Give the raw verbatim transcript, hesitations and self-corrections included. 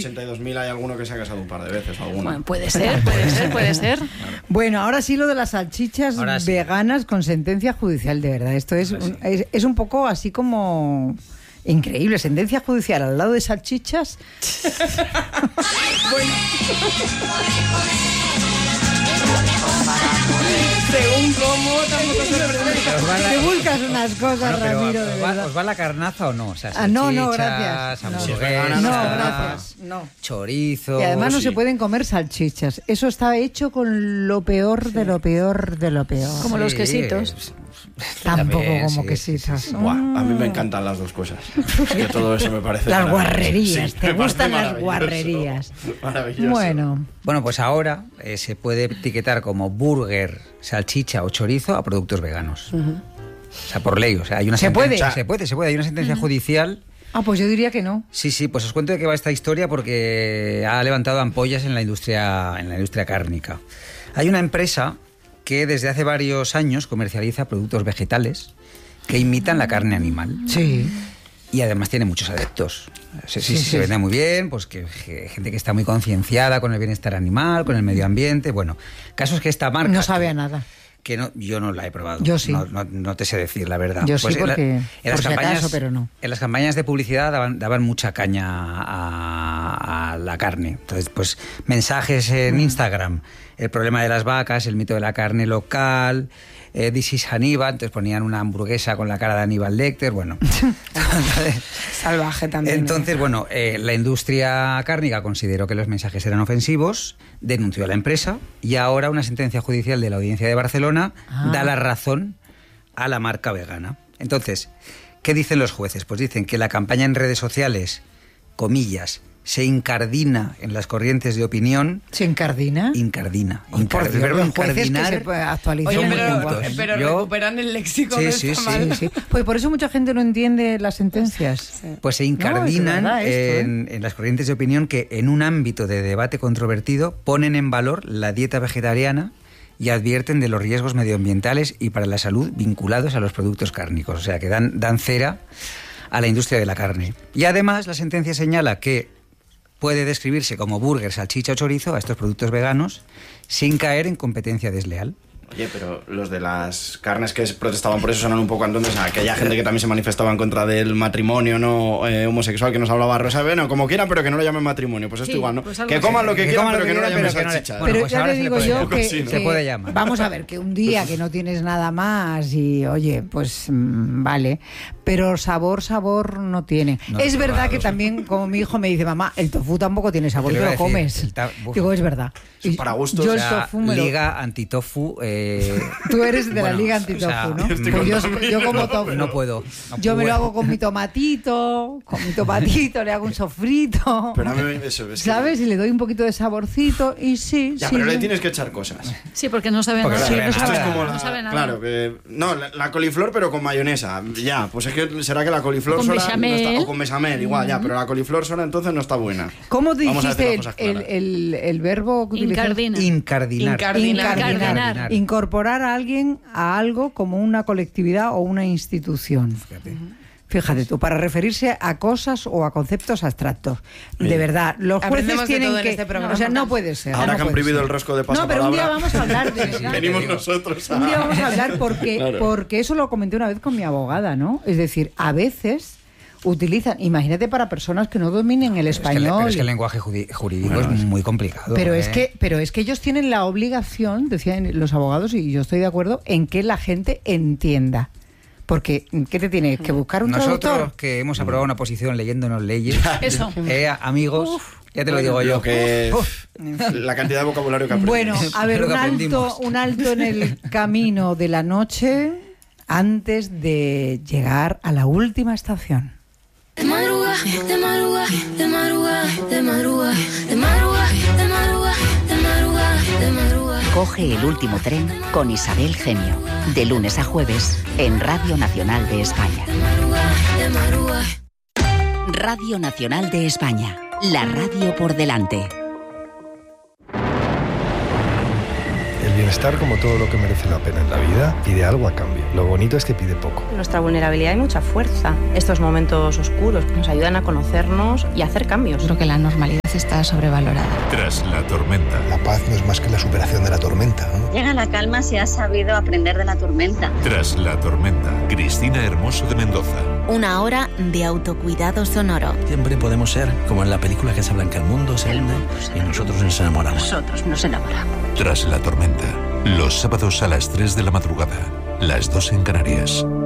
ochenta y dos mil hay alguno que se ha casado un par de veces. Alguno. Bueno, puede ser, puede ser, puede ser. Bueno, ahora sí lo de las salchichas sí. veganas con sentencia judicial, de verdad. Esto es, un, es, es un poco así como... increíble, sentencia judicial al lado de salchichas. Bueno. Según cómo, tampoco se Te buscas unas cosas, bueno, Ramiro, de ¿os, verdad. va, ¿Os va la carnaza o no? O sea, ah, no, no, gracias. Hamburguesas, no, no, gracias. No. Chorizo. Y además no sí. se pueden comer salchichas. Eso está hecho con lo peor sí. de lo peor de lo peor. Como sí. los quesitos. Tampoco También, como sí, quesitos. Sí, sí. Buah, a mí me encantan las dos cosas. Es que todo eso me parece las guarrerías, sí, te gustan las guarrerías. Maravilloso. Bueno, bueno, pues ahora eh, se puede etiquetar como burger, salchicha o chorizo a productos veganos. Uh-huh. O sea, por ley, o sea, hay una ¿Se sentencia, puede? Se puede, se puede, hay una sentencia uh-huh. judicial. Ah, pues yo diría que no. Sí, sí, pues os cuento de qué va esta historia porque ha levantado ampollas en la industria, en la industria cárnica. Hay una empresa que desde hace varios años comercializa productos vegetales que imitan la carne animal. Sí. Y además tiene muchos adeptos. Sí, sí, sí, sí, se sí. vende muy bien, pues que, que gente que está muy concienciada con el bienestar animal, con el medio ambiente. Bueno, caso es que esta marca... No sabe que, a nada. Que no, yo no la he probado. Yo sí. No, no, no te sé decir la verdad. Yo pues sí, porque... En, la, en por las si campañas, acaso, pero no. En las campañas de publicidad daban, daban mucha caña a, a la carne. Entonces, pues, mensajes en mm. Instagram. El problema de las vacas, el mito de la carne local... Eh, This is Aníbal, entonces ponían una hamburguesa con la cara de Aníbal Lecter, bueno. Salvaje también. Entonces, bueno, eh, la industria cárnica consideró que los mensajes eran ofensivos, denunció a la empresa y ahora una sentencia judicial de la Audiencia de Barcelona ah. da la razón a la marca vegana. Entonces, ¿qué dicen los jueces? Pues dicen que la campaña en redes sociales, comillas, se incardina en las corrientes de opinión. ¿Se incardina? Incardina. Ay, Incard- el verbo incardinar. Que se actualizó. Oye, muy pero, puntos. pero Yo, recuperan el léxico sí, de sí, esta sí, mal. Sí, sí. Pues por eso mucha gente no entiende las sentencias. Sí. Pues se incardinan no, es esto, en, ¿eh? en las corrientes de opinión que en un ámbito de debate controvertido ponen en valor la dieta vegetariana y advierten de los riesgos medioambientales y para la salud vinculados a los productos cárnicos. O sea, que dan, dan cera a la industria de la carne. Y además la sentencia señala que puede describirse como burger, salchicha o chorizo a estos productos veganos sin caer en competencia desleal. Oye, pero los de las carnes que protestaban por eso sonan un poco entonces a aquella gente que también se manifestaba en contra del matrimonio no eh, homosexual que nos hablaba Rosa. Bueno, como quieran, pero que no lo llamen matrimonio. Pues esto sí, igual, ¿no? Pues que coman lo que, que quieran, pero que no lo llamen pero salchicha. No, pero bueno, pues ya ahora te se digo le puede yo llamar. que, Sí, que... se puede llamar. Vamos a ver, que un día que no tienes nada más y, oye, pues mmm, vale, pero sabor, sabor no tiene. No, es verdad claro. que también, como mi hijo me dice, mamá, el tofu tampoco tiene sabor, te lo comes. Ta... Digo, es verdad. Es para gustos. Yo o el sea, tofu me Liga lo... antitofu. Eh... Tú eres de bueno, la Liga antitofu, o sea, ¿no? Pues yo, yo como tofu. No puedo. No yo puedo. me lo hago con mi tomatito, con mi tomatito, le hago un sofrito. Pero a mí eso es ¿sabes? que... Y le doy un poquito de saborcito y sí. Ya, sí, pero sí. le tienes que echar cosas. Sí, porque no sabe porque nada. sí, no, no sabe, es como no la, sabe nada. Claro, que... No, la, la coliflor pero con mayonesa. Ya, pues es que será que la coliflor con sola... No está, o bechamel. con bechamel, igual, ya. Pero la coliflor sola entonces no está buena. ¿Cómo Vamos dijiste el, el, el, el verbo que Incardinar. Incardinar. Incardinar. Incardinar. Incorporar a alguien a algo como una colectividad o una institución. Fíjate. Fíjate tú, para referirse a cosas o a conceptos abstractos. De verdad, los jueces tienen que... Este o sea, no puede ser. Ahora no que han prohibido ser. el rosco de pasapalabra... No, pero un día vamos a hablar de eso. Venimos nosotros a... Un día vamos a hablar porque, claro. porque eso lo comenté una vez con mi abogada, ¿no? Es decir, a veces... utilizan, imagínate para personas que no dominen el español. Es que, pero es que el lenguaje jurídico bueno, es muy complicado. Pero, ¿eh? es que, pero es que ellos tienen la obligación, decían los abogados, y yo estoy de acuerdo, en que la gente entienda. Porque, ¿qué te tiene que buscar un Nosotros traductor? que hemos aprobado una posición leyéndonos leyes, eso. Eh, amigos, Uf. ya te lo digo yo. Lo que la cantidad de vocabulario que aprendemos. Bueno, a ver, un alto, un alto en el camino de la noche antes de llegar a la última estación. De madruga, de madruga, de madruga, de madruga, de madruga, de madruga, de madruga, de madruga. Coge el último tren con Isabel Genio, de lunes a jueves en Radio Nacional de España. De madruga, de madruga. Radio Nacional de España, la radio por delante. El bienestar, como todo lo que merece la pena en la vida, pide algo a cambio. Lo bonito es que pide poco. En nuestra vulnerabilidad hay mucha fuerza. Estos momentos oscuros nos ayudan a conocernos y a hacer cambios. Creo que la normalidad está sobrevalorada. Tras la tormenta. La paz no es más que la superación de la tormenta, ¿no? Llega la calma si has sabido aprender de la tormenta. Tras la tormenta. Cristina Hermoso de Mendoza. Una hora de autocuidado sonoro. Siempre podemos ser como en la película que se blanca el mundo, se hunde y nosotros nos enamoramos. Nosotros nos enamoramos. Tras la tormenta. Los sábados a las tres de la madrugada. Las dos en Canarias.